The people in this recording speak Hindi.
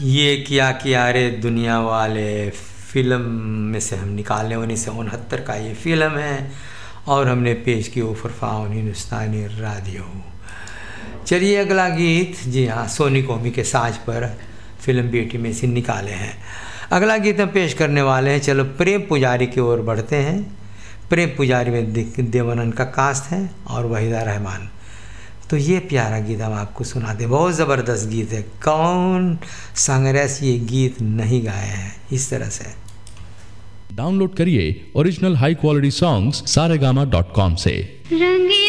ये किया रे दुनिया वाले फ़िल्म में से हम निकाले 1969 का ये फ़िल्म है और हमने पेश की फरफाउन हिंदुस्तानी राडियो। चलिए अगला गीत, जी हाँ, सोनी कोमी के साज पर फिल्म बेटी में से निकाले हैं। अगला गीत हम पेश करने वाले हैं, चलो प्रेम पुजारी की ओर बढ़ते हैं। प्रेम पुजारी में देवानंद का कास्ट है और वहीदा रहमान। तो ये प्यारा गीत हम आपको सुनाते हैं, बहुत ज़बरदस्त गीत है। कौन संगरेस ये गीत नहीं गाया है इस तरह से। डाउनलोड करिए original high quality songs saregama.com से।